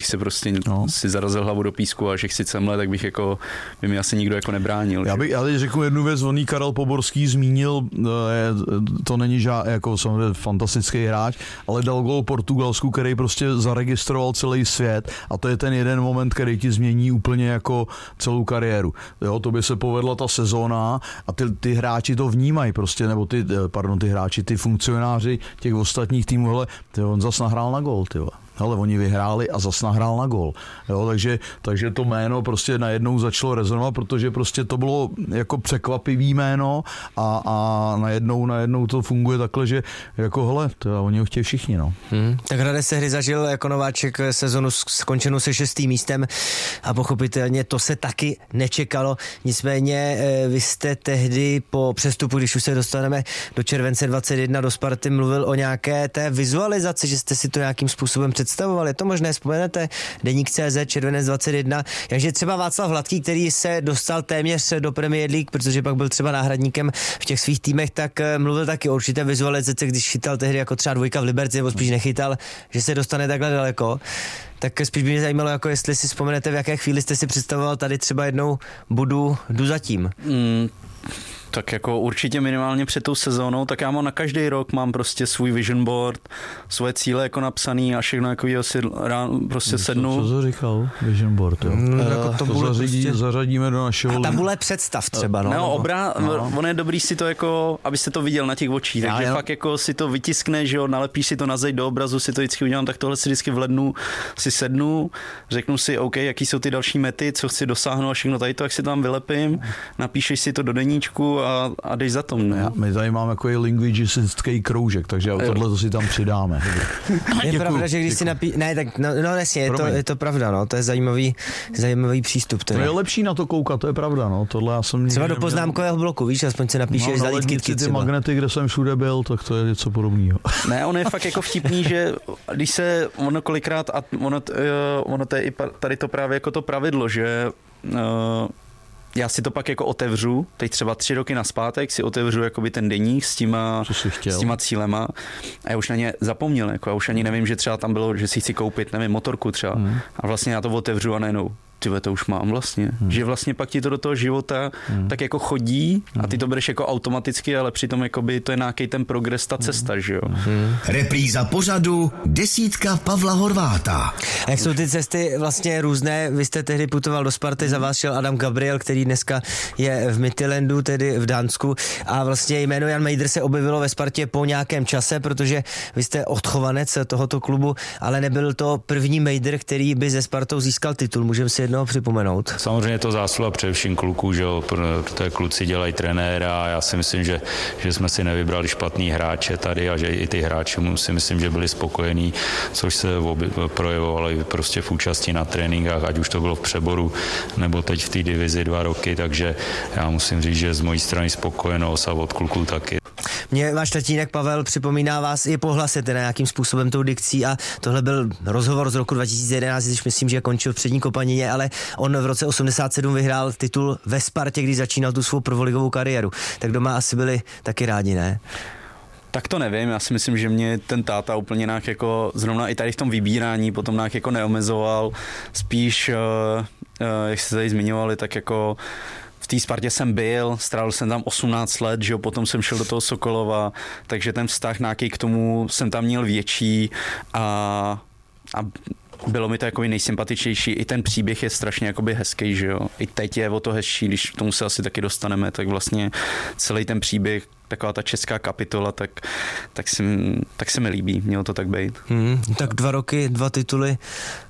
se prostě si zarazil hlavu do písku a že chci cemle, tak bych jako, by mi asi nikdo jako nebránil. Já teď řeknu jednu věc, oný Karel Poborský zmínil, to není jako samozřejmě fantastický hráč, ale dal gol Portugalsku, který prostě zaregistroval celý svět a to je ten jeden moment, který ti změní úplně jako celou kariéru. Jo, to by se povedla ta sezóna a ty hráči to vnímají prostě, nebo ty hráči, ty funkcionáři těch ostatních týmů, hele, on zas nahrál na gól, hele, oni vyhráli a zas nahrál na gól. Jo, takže to jméno prostě najednou začalo rezonovat, protože prostě to bylo jako překvapivý jméno a najednou to funguje takhle, že jako hele, oni ho chtějí všichni, no. Tak Hradec se hry zažil jako nováček sezonu skončenou se 6. místem a pochopitelně to se taky nečekalo. Nicméně vy jste tehdy po přestupu, když už se dostaneme do července 21 do Sparty, mluvil o nějaké té vizualizaci, že jste si to nějakým způsobem představoval. Je to možné, vzpomenete? Deník CZ, červenec 21. Takže třeba Václav Hladký, který se dostal téměř do Premier League, protože pak byl třeba náhradníkem v těch svých týmech, tak mluvil taky o určité vizualizaci, když chytal tehdy jako třeba dvojka v Liberci, nebo spíš nechytal, že se dostane takhle daleko. Tak spíš by mě zajímalo, jako jestli si vzpomenete, v jaké chvíli jste si představoval, tady třeba jednou jdu zatím. Tak jako určitě minimálně před tou sezónou, tak já mám na každý rok mám prostě svůj vision board, svoje cíle jako napsaný a všechno jako si prostě sednu. Co to říkal? Vision board, jo? Jako to zařadíme do našeho... A tabule představ třeba, no. On je dobrý si to jako, abyste to viděl na těch očích, takže fakt jako si to vytiskne, že jo, nalepíš si to na zeď do obrazu, si to vždycky udělám, tak tohle si vždycky v lednu si sednu, řeknu si, OK, jaký jsou ty další mety, co chci dosáhnout a všechno tady to, jak si tam vylepím, napíšeš si to do deníčku a jdeš za tom. Ne? My tady máme takový lingvistický kroužek, takže tohle to si tam přidáme. Je pravda, že když si ne, tak no nesně, je to pravda, no, to je zajímavý přístup. To je lepší na to koukat, to je pravda, no, tohle já jsem... Třeba do poznámkového bloku, víš, aspoň si napíšeš za lítkitky ty magnety, kde jsem všude byl, tak to je něco podobného. Ne, ono je fakt jako vtipný, že když se ono kolikrát, a ono to je i tady to právě jako to pravidlo, že já si to pak jako otevřu, teď třeba 3 roky nazpátek si otevřu jakoby ten deník s těma cílema a já už na ně zapomněl, jako já už ani nevím, že třeba tam bylo, že si chci koupit, nevím, motorku třeba a vlastně já to otevřu a najednou tyhle, to už mám vlastně. Že vlastně pak ti to do toho života tak jako chodí a ty to bereš jako automaticky, ale přitom jakoby to je nějaký ten progres, ta cesta, že jo. Repríza pořadu Desítka Pavla Horváta. A jak jsou ty cesty vlastně různé? Vy jste tehdy putoval do Sparty, za vás šel Adam Gabriel, který dneska je v Midtjyllandu, tedy v Dánsku, a vlastně jméno Jan Mejdr se objevilo ve Spartě po nějakém čase, protože vy jste odchovanec tohoto klubu, ale nebyl to první Mejdr, který by ze Spartou získal titul. Můžeme si jednoho připomenout. Samozřejmě to zásluha především kluků, že jo, protože kluci dělají trenéra a já si myslím, že jsme si nevybrali špatný hráče tady a že i ty hráči si myslím, že byli spokojení, což se projevovalo i prostě v účasti na tréninkách, ať už to bylo v Přeboru nebo teď v té divizi 2 roky, takže já musím říct, že z mojí strany spokojenost a od kluků taky. Mně váš tatínek Pavel připomíná vás i po hlase, teda nějakým způsobem tou dikcí, a tohle byl rozhovor z roku 2011, když myslím, že končil v Přední Kopanině, ale on v roce 87 vyhrál titul ve Spartě, když začínal tu svou prvoligovou kariéru. Tak doma asi byli taky rádi, ne? Tak to nevím, já si myslím, že mě ten táta úplně nějak jako zrovna i tady v tom vybírání potom nějak jako neomezoval, spíš, jak jste tady zmiňovali, tak jako v té Spartě jsem byl, strávil jsem tam 18 let, že jo, potom jsem šel do toho Sokolova, takže ten vztah nějaký k tomu jsem tam měl větší a bylo mi to jako nejsympatičnější. I ten příběh je strašně jakoby hezký, že jo. I teď je o to hezčí, když k tomu se asi taky dostaneme, tak vlastně celý ten příběh, taková ta česká kapitola, tak se mi líbí, mělo to tak být. Tak 2 roky, 2 tituly,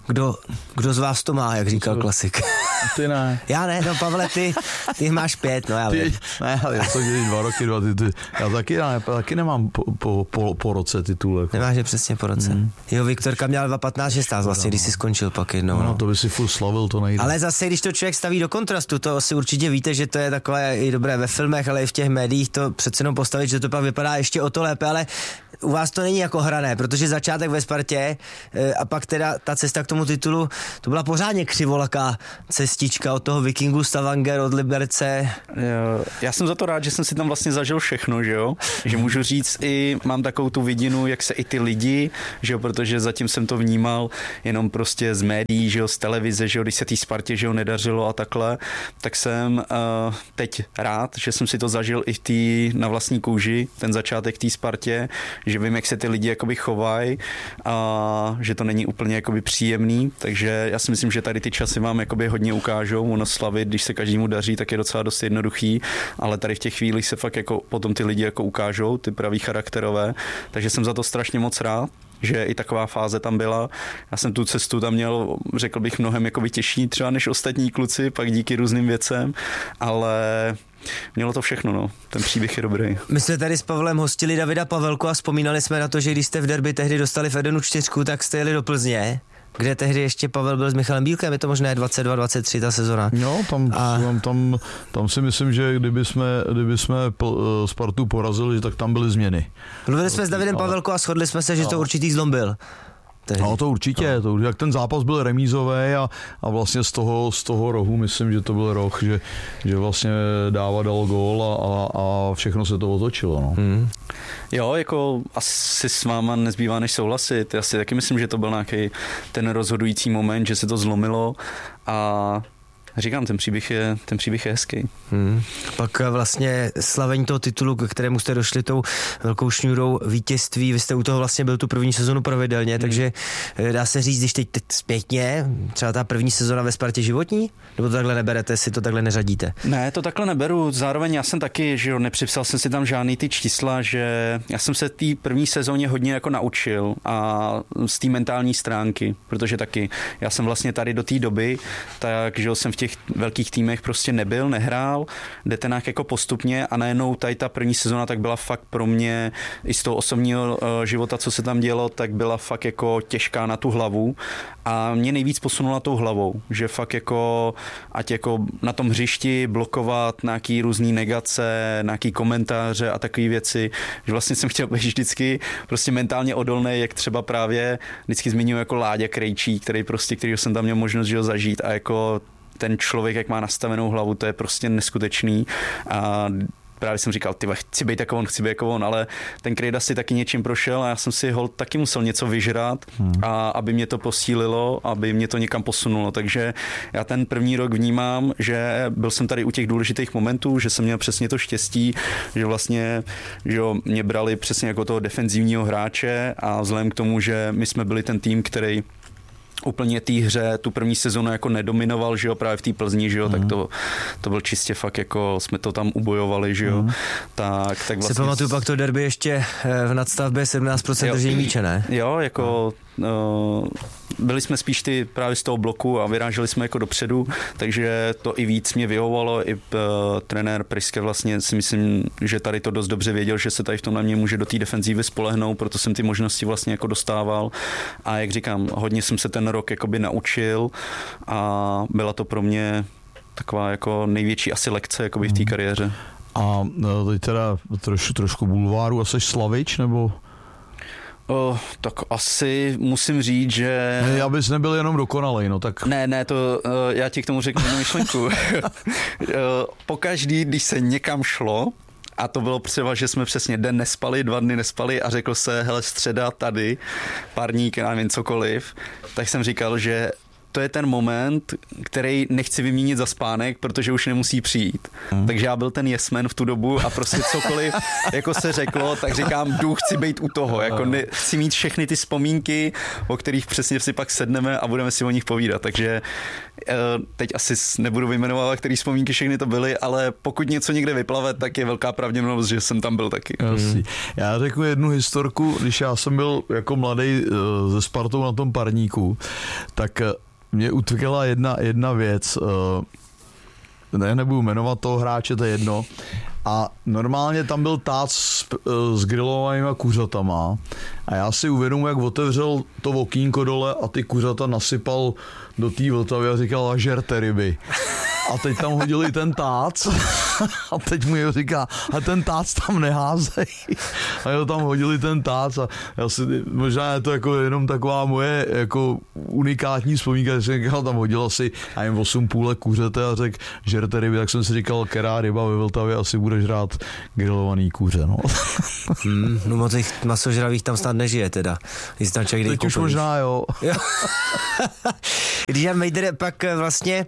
kdo z vás to má, jak říkal klasik? Ty ne. Já ne, no Pavle, ty máš 5, no já vím. Ne, ale já to dělím 2 roky, 2 tituly. Já taky nemám po roce titul. Jako. Nemáš je přesně po roce. Jo, Viktorka měl 2.15.16 vlastně, když si skončil pak jednou. No, to by si furt slavil, to nejde. Ale zase, když to člověk staví do kontrastu, to asi určitě víte, že to je takové i dobré ve filmech, ale i v těch médiích to přece jenom postavit, že to pak vypadá ještě o to lépe, ale u vás to není jako hrané, protože začátek ve Spartě a pak teda ta cesta k tomu titulu, to byla pořádně křivolaká cesta. cestička od toho Vikingu Stavanger, od Liberce. Já jsem za to rád, že jsem si tam vlastně zažil všechno, že jo? Že můžu říct i, mám takovou tu vidinu, jak se i ty lidi, že jo, protože zatím jsem to vnímal jenom prostě z médií, že jo, z televize, že jo, když se té Spartě, že jo, nedařilo a takhle, tak jsem teď rád, že jsem si to zažil i na vlastní kůži, ten začátek té Spartě, že vím, jak se ty lidi jakoby chovají a že to není úplně jakoby příjemný, takže já si myslím, že tady ty časy vám jakoby hodně ukážou, ono slavit, když se každému daří, tak je docela dost jednoduchý, ale tady v těch chvílích se fakt jako potom ty lidi jako ukážou, ty pravý charakterové, takže jsem za to strašně moc rád, že i taková fáze tam byla. Já jsem tu cestu tam měl, řekl bych, mnohem jakoby těžší třeba než ostatní kluci, pak díky různým věcem, ale mělo to všechno, no. Ten příběh je dobrý. My jsme tady s Pavlem hostili Davida Pavelku a vzpomínali jsme na to, že když jste v derby tehdy dostali v Edenu 4, tak jste jeli do Plzně, kde tehdy ještě Pavel byl s Michalem Bílkem, je to možné 22-23 ta sezona. No, tam si myslím, že kdyby jsme Spartu porazili, tak tam byly změny. Mluvili jsme s Davidem Pavelkou a shodli jsme se, že to určitý zlom byl. No to určitě, jak ten zápas byl remízový a vlastně z toho rohu, myslím, že to byl roh, že vlastně Dáva dal gól a všechno se to otočilo. No. Jo, jako asi s váma nezbývá než souhlasit. Já si taky myslím, že to byl nějaký ten rozhodující moment, že se to zlomilo a říkám, ten příběh je hezký. Pak vlastně slavení toho titulu, k kterému jste došli tou velkou šňůrou vítězství, vy jste u toho vlastně byl tu první sezonu pravidelně, takže dá se říct, když teď zpětně, třeba ta první sezona ve Spartě životní? Nebo to takhle neberete, si to takhle neřadíte? Ne, to takhle neberu. Zároveň já jsem taky, že jo, nepřipsal jsem si tam žádný ty čísla, že já jsem se té první sezóně hodně jako naučil a z té mentální stránky, protože taky já jsem vlastně tady do té doby, tak že jsem v těch velkých týmech prostě nehrál, jdete nějak jako postupně a najednou tady ta první sezona tak byla fakt pro mě i z toho osobního života, co se tam dělo, tak byla fakt jako těžká na tu hlavu a mě nejvíc posunula tou hlavou, že fakt jako ať jako na tom hřišti blokovat nějaký různý negace, nějaký komentáře a takové věci, že vlastně jsem chtěl být vždycky prostě mentálně odolný, jak třeba právě vždycky zmiňuji jako Láďa Krejčí, kterýho jsem tam měl možnost že ho zažít a jako ten člověk, jak má nastavenou hlavu, to je prostě neskutečný a právě jsem říkal, chci být jako on, ale ten Krejda si taky něčím prošel a já jsem si taky musel něco vyžrát, a aby mě to posílilo, aby mě to někam posunulo, takže já ten první rok vnímám, že byl jsem tady u těch důležitých momentů, že jsem měl přesně to štěstí, že vlastně že mě brali přesně jako toho defenzivního hráče a vzhledem k tomu, že my jsme byli ten tým, který úplně té hře tu první sezonu jako nedominoval, že jo, právě v té Plzni, že jo, tak to byl čistě fakt jako jsme to tam ubojovali, že jo. Tak vlastně si pamatuju pak to derby ještě v nadstavbě 17% držení míče, ne? Jo, jako byli jsme spíš právě z toho bloku a vyráželi jsme jako dopředu, takže to i víc mě vyhovovalo, i trenér Priske vlastně si myslím, že tady to dost dobře věděl, že se tady v tom na mě může do té defenzívy spolehnout, proto jsem ty možnosti vlastně jako dostával a jak říkám, hodně jsem se ten rok jakoby naučil a byla to pro mě taková jako největší asi lekce jakoby v té kariéře. A teď teda trošku bulváru, a seš Slavič, nebo? Tak asi musím říct, že... Ne, abys nebyl jenom dokonalej, no tak... Ne, to já ti k tomu řeknu jednu myšlenku. Pokaždý, když se někam šlo, a to bylo třeba, že jsme přesně den nespali, 2 dny nespali a řekl se, hele, středa tady, parník, nevím, cokoliv, tak jsem říkal, že to je ten moment, který nechci vyměnit za spánek, protože už nemusí přijít. Takže já byl ten jesmen v tu dobu a prostě cokoliv jako se řeklo, tak říkám, chci být u toho, jako chci mít všechny ty vzpomínky, o kterých přesně si pak sedneme a budeme si o nich povídat. Takže teď asi nebudu vyjmenovat, které vzpomínky všechny to byly, ale pokud něco někde vyplave, tak je velká pravděpodobnost, že jsem tam byl taky. Já řeknu jednu historku, když já jsem byl jako mladý ze Spartou na tom parníku, tak mě utkvěla jedna věc, nebudu jmenovat toho hráče, to je jedno, a normálně tam byl tác s grilovanýma kuřatama a já si uvědomuji, jak otevřel to okýnko dole a ty kuřata nasypal do té Vltavy a říkal, a žerte ryby. a teď tam hodili ten tác a teď mu je říká, a ten tác tam neházej. A jo, tam hodili ten tác a možná je to jako jenom taková moje jako unikátní vzpomínka, že jsem tam hodil asi 8 půlek kuřete a řekl, žerte ryby, tak jsem si říkal, která ryba ve Vltavě asi bude žrát grilovaný kuře, no. No moc těch masožravých tam snad nežije teda. Teď už možná jo. Když Jan Mejdr pak vlastně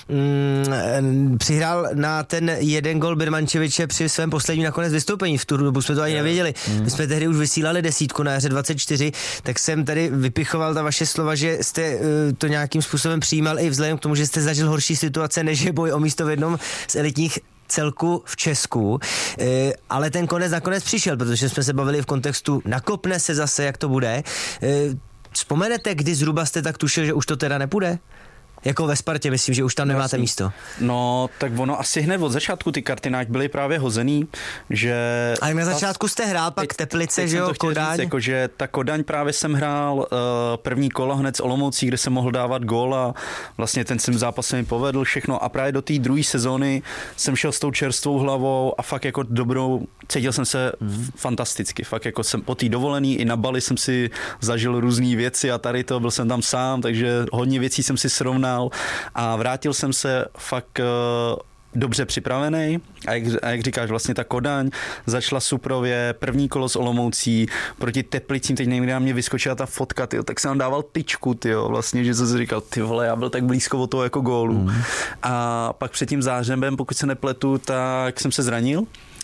přihrál na ten jeden gol Birmančeviče při svém posledním nakonec vystoupení, v tu dobu jsme to ani nevěděli. My jsme tehdy už vysílali 10 na jaře 24, tak jsem tady vypichoval ta vaše slova, že jste to nějakým způsobem přijímal i vzhledem k tomu, že jste zažil horší situace, než je boj o místo v jednom z elitních celku v Česku, ale ten konec nakonec přišel, protože jsme se bavili v kontextu nakopne se zase, jak to bude. Vzpomenete, kdy zhruba jste tak tušil, že už to teda nepůjde? Jako ve Spartě, myslím, že už tam nemáte místo. No, tak ono asi hned od začátku ty karty byly právě hozený, že... A na začátku jste hrál pak Teplice, že jo, Kodaň? Jakože ta Kodaň právě jsem hrál první kolo hned s Olomoucí, kde jsem mohl dávat gól a vlastně ten zápas se mi povedl všechno a právě do té druhé sezóny jsem šel s tou čerstvou hlavou a fakt jako dobrou, cítil jsem se fantasticky, fakt jako jsem po té dovolený, i na Bali jsem si zažil různé věci a tady to, byl jsem tam sám, takže hodně věcí jsem si srovnal a vrátil jsem se fakt dobře připravený a jak říkáš, vlastně ta Kodaň začala suprově, první kolo s Olomoucí proti Teplicím, teď někdy na mě vyskočila ta fotka, tyjo, tak jsem tam dával tyčku, tyjo, vlastně, že jsem si říkal, ty vole, já byl tak blízko od toho jako gólu. A pak před tím Záhřebem, pokud se nepletu, tak jsem se zranil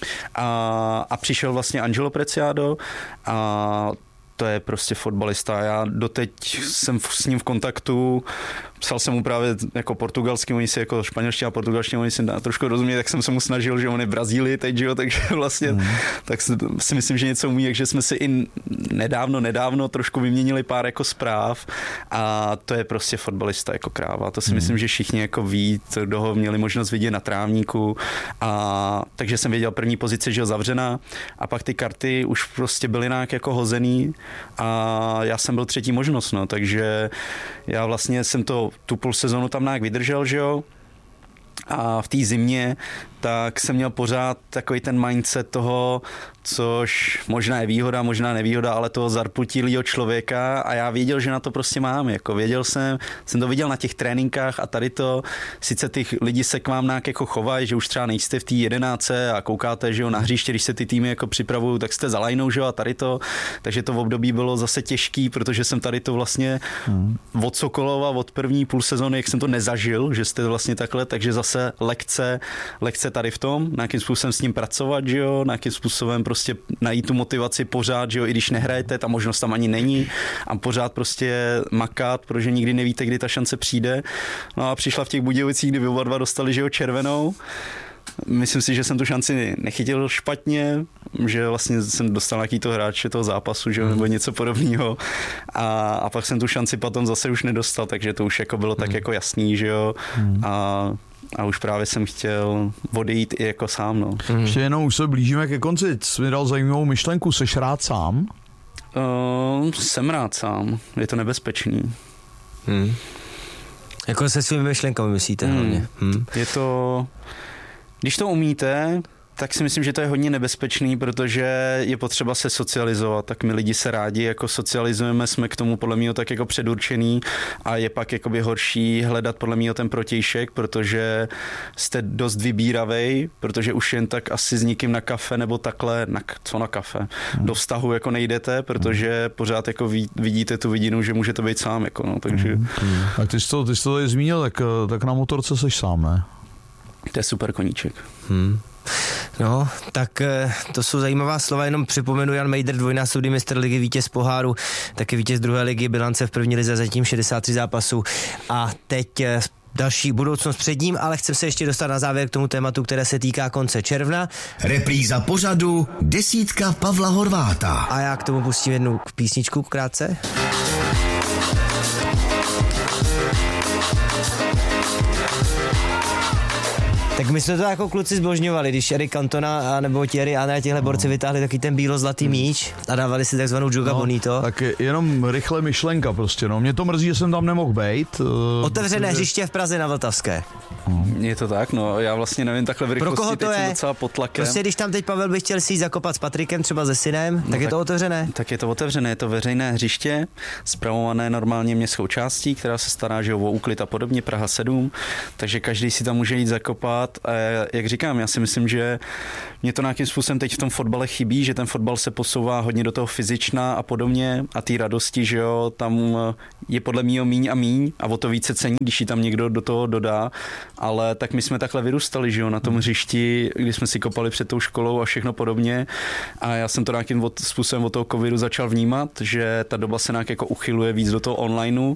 a přišel vlastně Angelo Preciado a to je prostě fotbalista. Já doteď jsem s ním v kontaktu, psal jsem mu právě jako portugalský, oni si jako španělští a portugalští, oni si trošku rozumějí, tak jsem se mu snažil, že on je v Brazílii teď, že jo, takže vlastně tak si myslím, že něco umí, takže jsme si i nedávno trošku vyměnili pár jako zpráv a to je prostě fotbalista jako kráva. To si myslím, že všichni jako ví, kdo ho měli možnost vidět na trávníku a takže jsem věděl první pozice, že ho zavřená a pak ty karty už prostě byly nějak jako hozený a já jsem byl třetí možnost, no, takže já vlastně jsem tu půl sezonu tam nějak vydržel, že jo, a v té zimě tak jsem měl pořád takový ten mindset toho, což možná je výhoda, možná nevýhoda, ale toho zarputilýho člověka a já věděl, že na to prostě mám, jako věděl jsem to viděl na těch tréninkách a tady to, sice ty lidi se k vám nějak jako chovají, že už třeba nejste v té 11 a koukáte, že jo, na hřiště, když se ty týmy jako připravují, tak jste za lajnou, že jo, a tady to, takže to v období bylo zase těžký, protože jsem tady to vlastně od Sokolova, od první půl sezóny, jak jsem to nezažil, že jste vlastně takhle, takže zase lekce tady v tom, nějakým způsobem s ním pracovat, že jo, nějakým způsobem prostě najít tu motivaci pořád, že jo, i když nehrajete, ta možnost tam ani není a pořád prostě makat, protože nikdy nevíte, kdy ta šance přijde. No a přišla v těch Budějovicích, kdy oba dva dostali, že jo, červenou. Myslím si, že jsem tu šanci nechytil špatně, že vlastně jsem dostal nějaký to hráče toho zápasu, že nebo něco podobného a pak jsem tu šanci potom zase už nedostal, takže to už jako bylo tak jako jasný, že jo, a už právě jsem chtěl odejít i jako sám, no. Ještě jenom už se blížíme ke konci, jsi mi dal zajímavou myšlenku, seš rád sám? Jsem rád sám, je to nebezpečný. Jako se svými myšlenkami myslíte hlavně. Je to, když to umíte, tak si myslím, že to je hodně nebezpečný, protože je potřeba se socializovat, tak my lidi se rádi jako socializujeme, jsme k tomu podle mě tak jako předurčený a je pak jakoby horší hledat podle mě ten protějšek, protože jste dost vybíravej, protože už jen tak asi s nikým na kafe nebo takhle, co na kafe, do vztahu jako nejdete, protože pořád jako vidíte tu vidinu, že můžete být sám, jako no, takže. Tak ty jsi to tady zmínil, tak na motorce seš sám, ne? To je super koníček. No, tak to jsou zajímavá slova, jenom připomenu, Jan Mejdr, dvojnásobný mistr ligy, vítěz poháru, taky vítěz druhé ligy, bilance v první lize, zatím 63 zápasů a teď další budoucnost před ním, ale chcem se ještě dostat na závěr k tomu tématu, které se týká konce června. Repríza pořadu Desítka Pavla Horváta. A já k tomu pustím jednu písničku krátce. Tak my jsme to jako kluci zbožňovali, když Eric Cantona nebo Thierry Henry a těhle borci vytáhli taky ten bílo-zlatý míč a dávali si takzvanou Juga Bonito. Tak jenom rychle myšlenka prostě, no. Mě to mrzí, že jsem tam nemohl být. Otevřené hřiště v Praze na Vltavské. Je to tak, no, já vlastně nevím, takhle v rychlosti, pro koho to teď je? jsem docela pod tlakem. Prostě když tam teď Pavel by chtěl si jít zakopat s Patrikem, třeba se synem, tak je to otevřené? Tak je to otevřené, je to veřejné hřiště, spravované normálně městskou částí, která se stará, že o úklid a podobně, Praha 7, takže každý si tam může jít zakopat a jak říkám, já si myslím, že mě to nějakým způsobem teď v tom fotbale chybí, že ten fotbal se posouvá hodně do toho fyzična a podobně a té radosti, že jo, tam je podle mýho míň a míň a o to více cení, když ji tam někdo do toho dodá, ale tak my jsme takhle vyrůstali, že jo, na tom hřišti, kdy jsme si kopali před tou školou a všechno podobně a já jsem to nějakým způsobem od toho covidu začal vnímat, že ta doba se nějak jako uchyluje víc do toho onlineu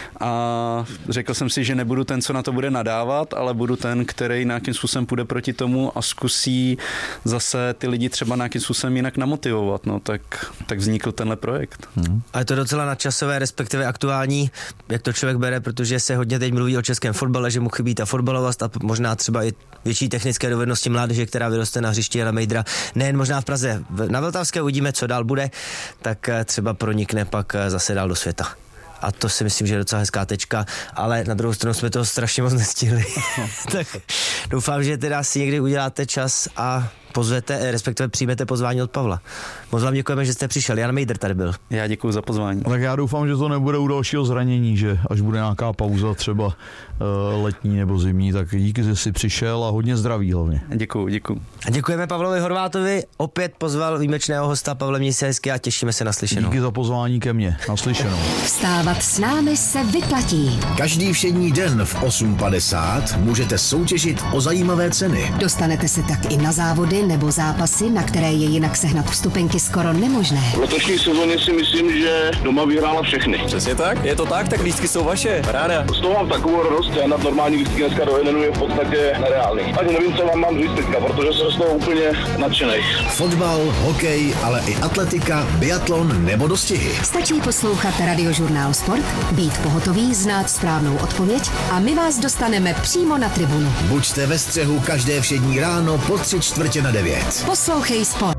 a řekl jsem si, že nebudu ten, co na to bude nadávat, ale budu ten, který nějakým způsobem půjde proti tomu a zkusí zase ty lidi třeba nějakým způsobem jinak namotivovat, no, tak vznikl tenhle projekt. A je to docela nadčasové, respektive aktuální, jak to člověk bere, protože se hodně teď mluví o českém fotbale, že mu chybí ta fotbalovost a možná třeba i větší technické dovednosti mládeže, která vyroste na hřišti Jana Mejdra. Nejen možná v Praze. Na Vltavské uvidíme, co dál bude, tak třeba pronikne pak zase dál do světa. A to si myslím, že je docela hezká tečka, ale na druhou stranu jsme toho strašně moc nestihli. Tak doufám, že teda si někdy uděláte čas a pozvete, respektive přijmete pozvání od Pavla. Moc vám děkujeme, že jste přišel. Jan Mejdr tady byl. Já děkuji za pozvání. Tak já doufám, že to nebude u dalšího zranění, že až bude nějaká pauza třeba letní nebo zimní, tak díky, že jsi přišel a hodně zdraví hlavně. Děkuji. A děkujeme Pavlovi Horvátovi, opět pozval výjimečného hosta Pavle Měsíčský a těšíme se na slyšenou. Díky za pozvání ke mně. Naslyšenou. Vstávat s námi se vyplatí. Každý všední den v 8:50 můžete soutěžit o zajímavé ceny. Dostanete se tak i na závody nebo zápasy, na které je jinak sehnat vstupenky skoro nemožné. V letošní sezóně si myslím, že doma vyhrála všechny. Přesně tak, je to tak lístky jsou vaše, paráda. Z toho mám takovou radost, já na normální lístky dneska do jednu je v podstatě nereálný. Tak nevím, co vám mám říct teďka, protože jsem z toho úplně nadšenej. Fotbal, hokej, ale i atletika, biatlon nebo dostihy. Stačí poslouchat Radiožurnál Sport, být pohotový, znát správnou odpověď a my vás dostaneme přímo na tribunu. Buďte ve střehu každé všední ráno po 8:45. Poslouchej Sport.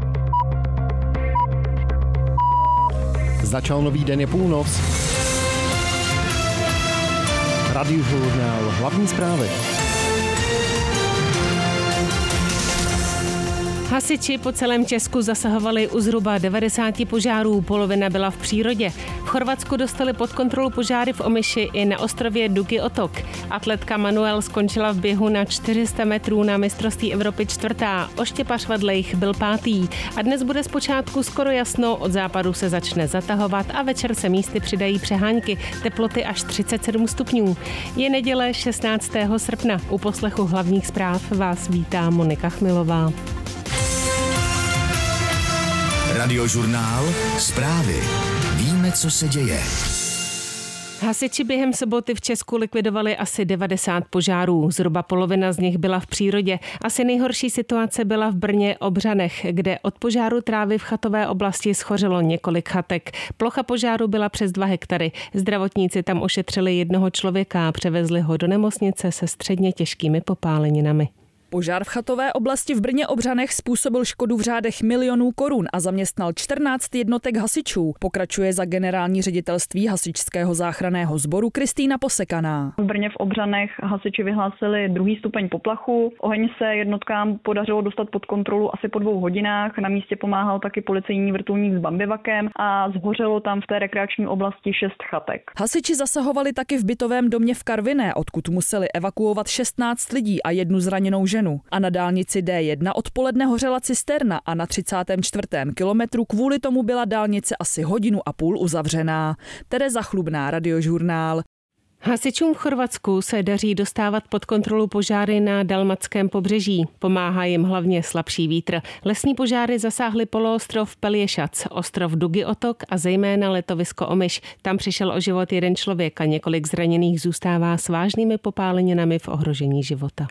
Začal nový den, je půlnoc. Radiožurnál, hlavní zprávy. Hasiči po celém Česku zasahovali u zhruba 90 požárů, polovina byla v přírodě. V Chorvatsku dostali pod kontrolu požáry v Omiši i na ostrově Dugi Otok. Atletka Manuel skončila v běhu na 400 metrů na mistrovství Evropy 4. Oštěpař Vadlejch byl 5. A dnes bude zpočátku skoro jasno, od západu se začne zatahovat a večer se místy přidají přehánky, teploty až 37 stupňů. Je neděle 16. srpna. U poslechu hlavních zpráv vás vítá Monika Chmilová. Radiožurnál, zprávy. Víme, co se děje. Hasiči během soboty v Česku likvidovali asi 90 požárů. Zhruba polovina z nich byla v přírodě. Asi nejhorší situace byla v Brně Obřanech, kde od požáru trávy v chatové oblasti schořelo několik chatek. Plocha požáru byla přes 2 hektary. Zdravotníci tam ošetřili jednoho člověka a převezli ho do nemocnice se středně těžkými popáleninami. Požár v chatové oblasti v Brně Obřanech způsobil škodu v řádech milionů korun a zaměstnal 14 jednotek hasičů. Pokračuje za generální ředitelství hasičského záchranného sboru Kristýna Posekaná. V Brně v Obřanech hasiči vyhlásili 2. stupeň poplachu. Oheň se jednotkám podařilo dostat pod kontrolu asi po 2 hodinách. Na místě pomáhal taky policejní vrtulník s bambivakem a zhořelo tam v té rekreační oblasti 6 chatek. Hasiči zasahovali taky v bytovém domě v Karviné, odkud museli evakuovat 16 lidí a 1 zraněnou ženu. A na dálnici D1 odpoledne hořela cisterna a na 34. kilometru kvůli tomu byla dálnice asi 1,5 hodiny uzavřená. Tereza Chlubná, Radiožurnál. Hasičům v Chorvatsku se daří dostávat pod kontrolu požáry na dalmatském pobřeží. Pomáhá jim hlavně slabší vítr. Lesní požáry zasáhly poloostrov Pelješac, ostrov Dugi Otok a zejména letovisko Omiš. Tam přišel o život 1 člověk a několik zraněných zůstává s vážnými popáleninami v ohrožení života.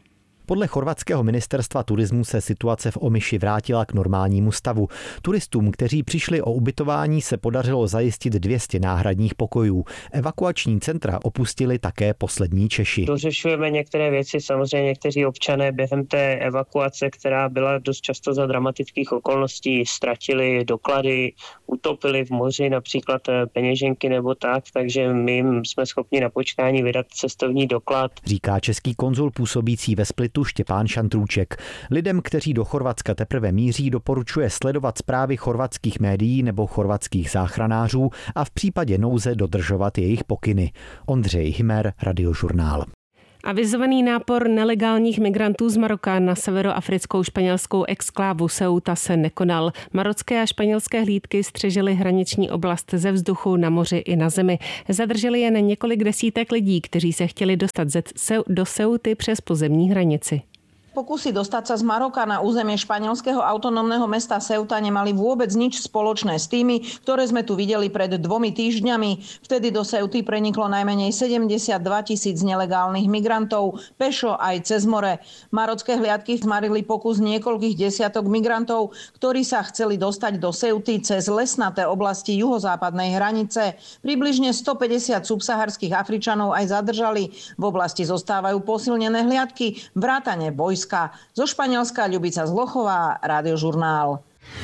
Podle chorvatského ministerstva turismu se situace v Omiši vrátila k normálnímu stavu. Turistům, kteří přišli o ubytování, se podařilo zajistit 200 náhradních pokojů. Evakuační centra opustili také poslední Češi. Dořešujeme některé věci, samozřejmě někteří občané během té evakuace, která byla dost často za dramatických okolností, ztratili doklady, utopili v moři například peněženky nebo tak, takže my jsme schopni na počkání vydat cestovní doklad. Říká český konzul působící ve Splitu Štěpán Šantrůček. Lidem, kteří do Chorvatska teprve míří, doporučuje sledovat zprávy chorvatských médií nebo chorvatských záchranářů a v případě nouze dodržovat jejich pokyny. Ondřej Himer, Radiožurnál. Avizovaný nápor nelegálních migrantů z Maroka na severoafrickou španělskou exklávu Ceuta se nekonal. Marocké a španělské hlídky střežily hraniční oblast ze vzduchu, na moři i na zemi. Zadrželi jen několik desítek lidí, kteří se chtěli dostat do Ceuty přes pozemní hranici. Pokusy dostať sa z Maroka na územie španielského autonómneho mesta Ceuta nemali vôbec nič spoločné s tými, ktoré sme tu videli pred 2 týždňami. Vtedy do Ceuty preniklo najmenej 72 000 nelegálnych migrantov, pešo aj cez more. Marocké hliadky zmarili pokus niekoľkých desiatok migrantov, ktorí sa chceli dostať do Ceuty cez lesnaté oblasti juhozápadnej hranice. Približne 150 subsaharských Afričanov aj zadržali. V oblasti zostávajú posilnené hliadky, vrátane vojsk. Zo Španielska Ľubica Zlochová, Radiožurnál.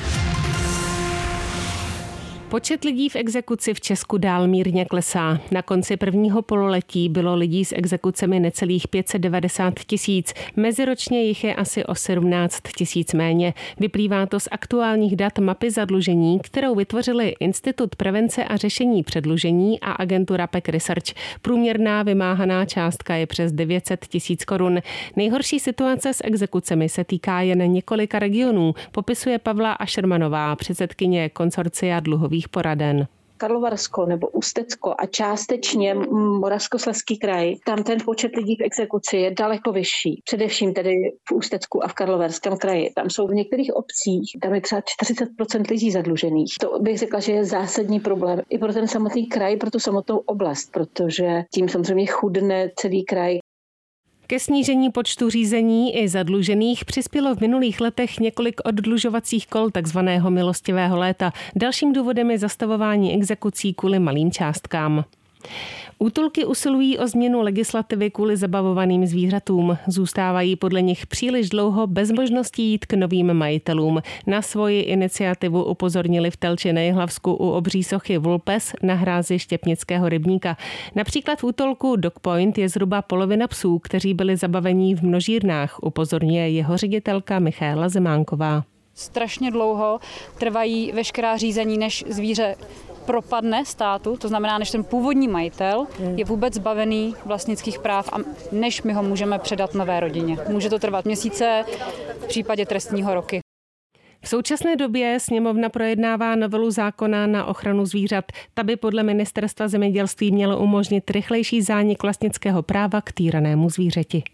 Počet lidí v exekuci v Česku dál mírně klesá. Na konci prvního pololetí bylo lidí s exekucemi necelých 590 000. Meziročně jich je asi o 17 000 méně. Vyplývá to z aktuálních dat mapy zadlužení, kterou vytvořili Institut prevence a řešení předlužení a agentura PEC Research. Průměrná vymáhaná částka je přes 900 000 korun. Nejhorší situace s exekucemi se týká jen několika regionů, popisuje Pavla Ašermanová, předsedkyně konsorcia dluhových poraden. Karlovarsko nebo Ústecko a částečně Moravskoslezský kraj, tam ten počet lidí v exekuci je daleko vyšší. Především tedy v Ústecku a v Karlovarském kraji. Tam jsou v některých obcích, tam je třeba 40% lidí zadlužených. To bych řekla, že je zásadní problém i pro ten samotný kraj, pro tu samotnou oblast, protože tím samozřejmě chudne celý kraj. Ke snížení počtu řízení i zadlužených přispělo v minulých letech několik oddlužovacích kol takzvaného milostivého léta. Dalším důvodem je zastavování exekucí kvůli malým částkám. Útulky usilují o změnu legislativy kvůli zabavovaným zvířatům. Zůstávají podle nich příliš dlouho bez možností jít k novým majitelům. Na svoji iniciativu upozornili v Telči Nejhlavsku u obří sochy Vulpes na hrázi Štěpnického rybníka. Například v útulku Dog Point je zhruba polovina psů, kteří byli zabavení v množírnách, upozorňuje jeho ředitelka Michaela Zemánková. Strašně dlouho trvají veškerá řízení, než zvíře propadne státu, to znamená, než ten původní majitel je vůbec zbavený vlastnických práv a než my ho můžeme předat nové rodině. Může to trvat měsíce, v případě trestního roky. V současné době sněmovna projednává novelu zákona na ochranu zvířat. Ta by podle ministerstva zemědělství měla umožnit rychlejší zánik vlastnického práva k týranému zvířeti.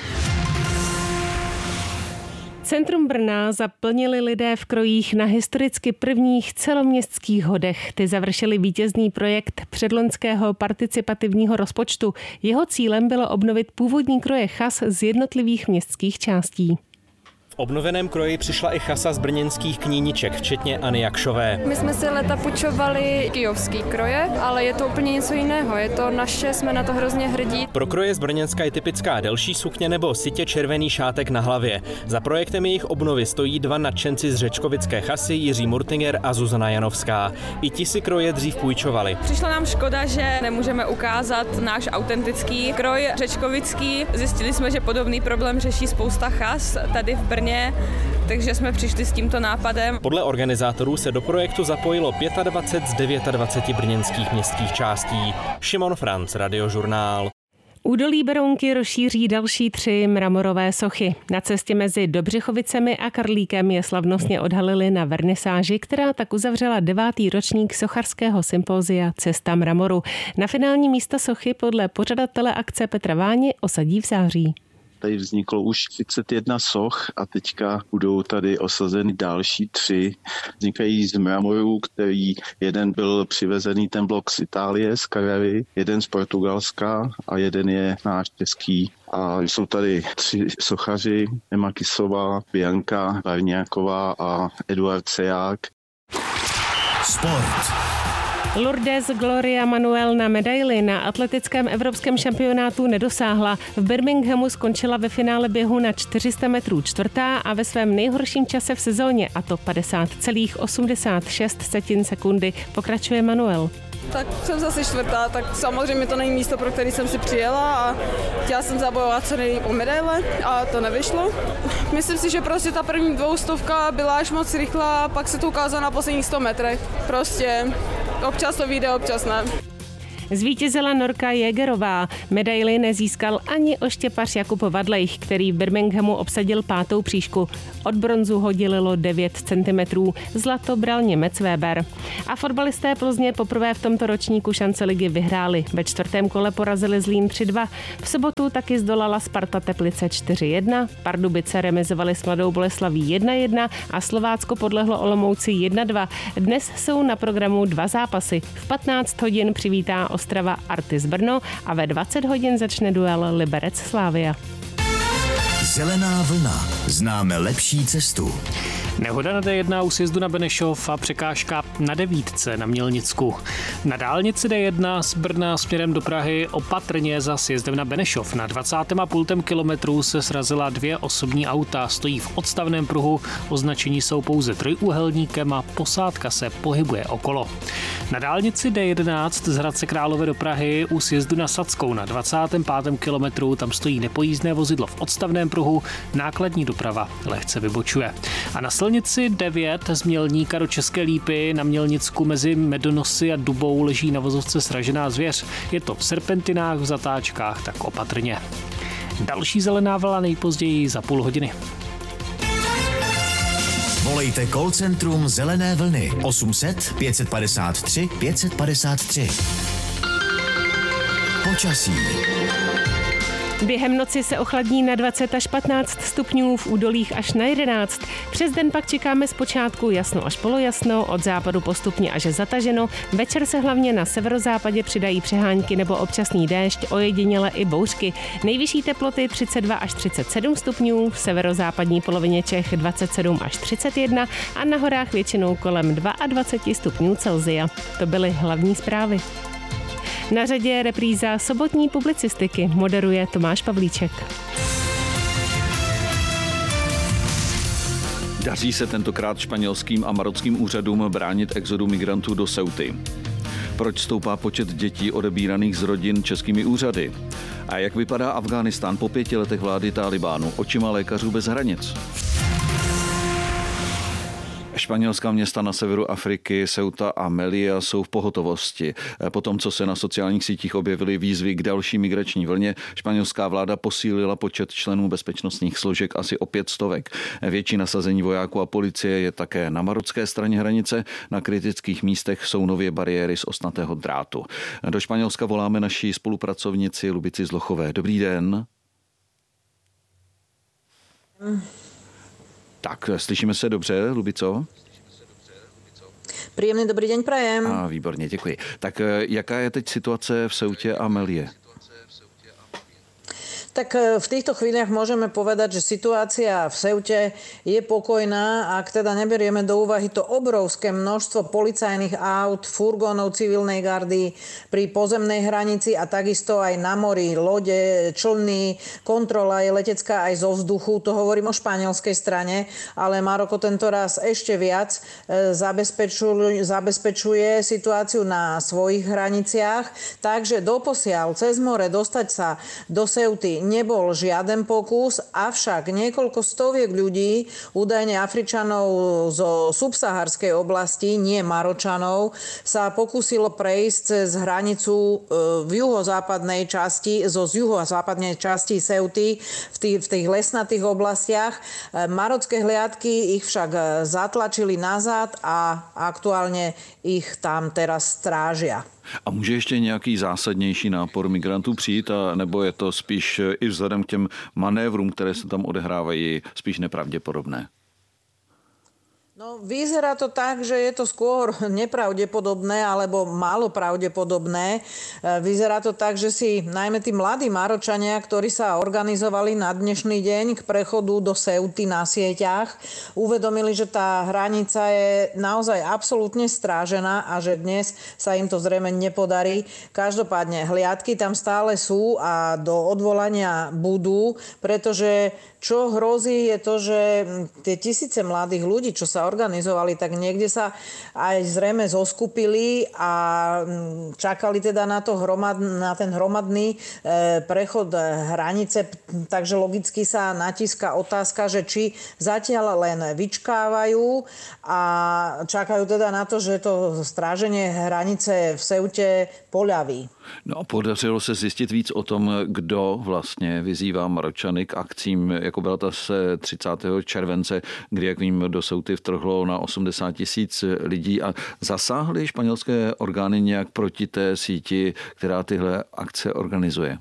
Centrum Brna zaplnili lidé v krojích na historicky prvních celoměstských hodech. Ty završili vítězný projekt předloňského participativního rozpočtu. Jeho cílem bylo obnovit původní kroje chas z jednotlivých městských částí. V obnoveném kroji přišla i chasa z brněnských kníniček, včetně Anny Jakšové. My jsme si leta půjčovali kyjovský kroje, ale je to úplně něco jiného. Je to naše, jsme na to hrozně hrdí. Pro kroje z Brněnska je typická delší sukně nebo sitě červený šátek na hlavě. Za projektem jejich obnovy stojí dva nadšenci z řečkovické chasy, Jiří Murtinger a Zuzana Janovská. I ti si kroje dřív půjčovali. Přišla nám škoda, že nemůžeme ukázat náš autentický kroj řečkovický. Zjistili jsme, že podobný problém řeší spousta chas tady v Brně. Takže jsme přišli s tímto nápadem. Podle organizátorů se do projektu zapojilo 25 z 29 brněnských městských částí. Šimon Franc, Radiožurnál. Údolí Berounky rozšíří další 3 mramorové sochy. Na cestě mezi Dobřichovicemi a Karlíkem je slavnostně odhalili na vernisáži, která tak uzavřela 9. ročník sochařského sympózia Cesta mramoru. Na finální místa sochy podle pořadatele akce Petra Váni osadí v září. Tady vzniklo už 31 soch a teďka budou tady osazeny další 3. Vznikají z mramoru, který jeden byl přivezený ten blok z Itálie, z Carrary, jeden z Portugalska a jeden je náš český. A jsou tady 3 sochaři, Emma Kisová, Bianka Varňáková a Eduard Seják. Sport. Lourdes Gloria Manuel na medaili na atletickém evropském šampionátu nedosáhla. V Birminghamu skončila ve finále běhu na 400 metrů čtvrtá a ve svém nejhorším čase v sezóně, a to 50,86 sekundy, pokračuje Manuel. Tak jsem zase čtvrtá, tak samozřejmě to není místo, pro který jsem si přijela a chtěla jsem zabojovat co nejlíp o medaile a to nevyšlo. Myslím si, že prostě ta první 200 byla až moc rychlá, pak se to ukázalo na posledních 100 metrech. Prostě občas to vyjde, občas ne. Zvítězila Norka Jägerová. Medaili nezískal ani oštěpař Jakub Vadlejch, který v Birminghamu obsadil 5. příčku. Od bronzu ho dělilo 9 cm. Zlato bral Němec Weber. A fotbalisté Plzně poprvé v tomto ročníku šance ligy vyhráli. Ve 4. kole porazili Zlín 3-2. V sobotu taky zdolala Sparta Teplice 4-1. Pardubice remizovali s Mladou Boleslaví 1-1 a Slovácko podlehlo Olomouci 1-2. Dnes jsou na programu 2 zápasy. V 15 hodin přivítá Ostrava Artis Brno a ve 20 hodin začne duel Liberec Slavia. Zelená vlna. Známe lepší cestu. Nehoda na D1 u sjezdu na Benešov a překážka na 9 na Mělnicku. Na dálnici D1 z Brna směrem do Prahy opatrně za sjezdem na Benešov. Na 20,5 kilometru se srazila 2 osobní auta. Stojí v odstavném pruhu, označení jsou pouze trojúhelníkem a posádka se pohybuje okolo. Na dálnici D11 z Hradce Králové do Prahy u sjezdu na Sadskou na 25. kilometru tam stojí nepojízdné vozidlo v odstavném pruhu, nákladní doprava lehce vybočuje. A na silnici 9 z Mělníka do České Lípy na Mělnicku mezi Medonosy a Dubou leží na vozovce sražená zvěř. Je to v serpentinách, v zatáčkách, tak opatrně. Další zelená vlna nejpozději za půl hodiny. Volejte call centrum Zelené vlny 800 553 553. Počasí. Během noci se ochladní na 20 až 15 stupňů, v údolích až na 11. Přes den pak čekáme zpočátku jasno až polojasno, od západu postupně až zataženo. Večer se hlavně na severozápadě přidají přehánky nebo občasný déšť, ojediněle i bouřky. Nejvyšší teploty 32 až 37 stupňů, v severozápadní polovině Čech 27 až 31 a na horách většinou kolem 22 stupňů Celsia. To byly hlavní zprávy. Na řadě je repríza sobotní publicistiky, moderuje Tomáš Pavlíček. Daří se tentokrát španělským a marockým úřadům bránit exodu migrantů do Ceuty. Proč stoupá počet dětí odebíraných z rodin českými úřady? A jak vypadá Afghánistán po 5 letech vlády Talibánu očima lékařů bez hranic? Španělská města na severu Afriky, Ceuta a Melilla, jsou v pohotovosti. Po tom, co se na sociálních sítích objevily výzvy k další migrační vlně, španělská vláda posílila počet členů bezpečnostních složek asi o 500. Větší nasazení vojáků a policie je také na marocké straně hranice. Na kritických místech jsou nově bariéry z ostnatého drátu. Do Španělska voláme naší spolupracovnici Lubici Zlochové. Dobrý den. Tak, slyšíme se dobře, Lubico? Príjemný dobrý deň prajem. Výborně, děkuji. Tak jaká je teď situace v Ceutě a Melille? Tak v týchto chvíľach môžeme povedať, že situácia v Ceute je pokojná, ak teda neberieme do úvahy to obrovské množstvo policajných aut, furgónov civilnej gardy pri pozemnej hranici a takisto aj na mori, lode, člny, kontrola je letecká aj zo vzduchu, to hovorím o španielskej strane, ale Maroko tento raz ešte viac zabezpečuje situáciu na svojich hraniciach, takže doposiaľ cez more dostať sa do Ceuty nebol žiaden pokus, avšak niekoľko stoviek ľudí, údajne Afričanov zo subsaharskej oblasti, nie Maročanov, sa pokúsilo prejsť cez hranicu v juhozápadnej časti, z juhozápadnej časti Ceuty v tých lesnatých oblastiach. Marocké hliadky ich však zatlačili nazad a aktuálne ich tam teraz strážia. A může ještě nějaký zásadnější nápor migrantů přijít, nebo je to spíš i vzhledem k těm manévrům, které se tam odehrávají, spíš nepravděpodobné? No, vyzerá to tak, že je to skôr nepravdepodobné alebo málo pravdepodobné. Vyzerá to tak, že si najmä tí mladí Maročania, ktorí sa organizovali na dnešný deň k prechodu do Ceuty na sieťach, uvedomili, že tá hranica je naozaj absolútne strážená a že dnes sa im to zrejme nepodarí. Každopádne hliadky tam stále sú a do odvolania budú, pretože čo hrozí je to, že tie tisíce mladých ľudí, čo sa organizovali, tak niekde sa aj zrejme zoskupili a čakali teda na ten hromadný prechod hranice. Takže logicky sa natíska otázka, že či zatiaľ len vyčkávajú a čakajú teda na to, že to stráženie hranice v Ceute poľaví. No a podařilo se zjistit víc o tom, kdo vlastně vyzývá Maročany k akcím, jako byla ta 30. července, kdy, jak vím, do Ceuty vtrhlo na 80 000 lidí a zasáhly španělské orgány nějak proti té síti, která tyhle akce organizuje?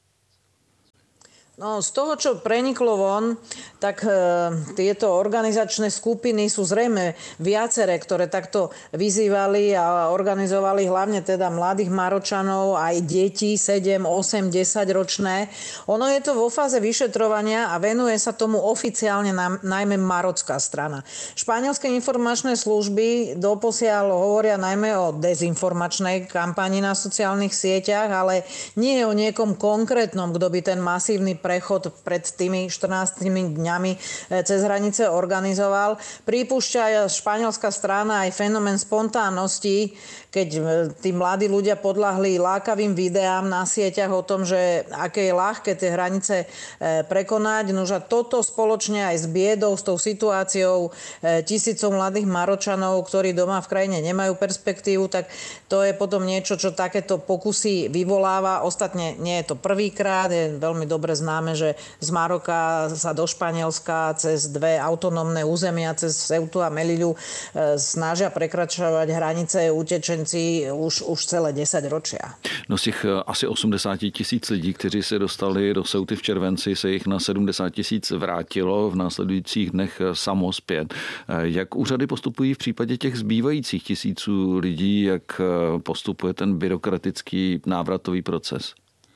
No, z toho, čo preniklo von, tak tieto organizačné skupiny sú zrejme viaceré, ktoré takto vyzývali a organizovali hlavne teda mladých Maročanov, aj deti 7, 8, 10 ročné. Ono je to vo fáze vyšetrovania a venuje sa tomu oficiálne najmä marocká strana. Španielské informačné služby doposiaľ hovoria najmä o dezinformačnej kampani na sociálnych sieťach, ale nie o niekom konkrétnom, kto by ten masívny prechod pred tými 14 dňami cez hranice organizoval. Pripúšťa španielská strana aj fenomén spontánnosti, keď tí mladí ľudia podľahli lákavým videám na sieťach o tom, že aké je ľahké tie hranice prekonať. Nože toto spoločne aj s biedou, s tou situáciou tisícov mladých Maročanov, ktorí doma v krajine nemajú perspektívu, tak to je potom niečo, čo takéto pokusy vyvoláva. Ostatne nie je to prvýkrát, je veľmi dobre známe, že z Maroka sa do Španielska cez dve autonómne územia, cez Ceutu a Melillu snažia prekračovať hranice utečenci už celé 10 ročia. No z těch asi 80 000 lidí, kteří se dostali do Ceuty v červenci, se jich na 70 000 vrátilo v následujících dnech samo zpět. Jak úřady postupují v případě těch zbývajících tisíců lidí, jak postupuje ten byrokratický návratový proces?